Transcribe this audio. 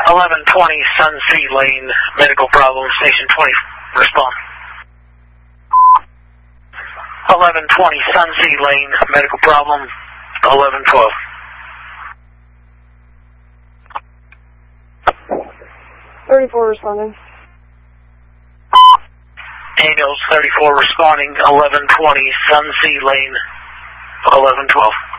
1120 Sunsea Lane, medical problem, station 20, respond. 1120 Sunsea Lane, medical problem, 1112. Responding. Angels 34 responding, 1120 Sunsea Lane, 1112.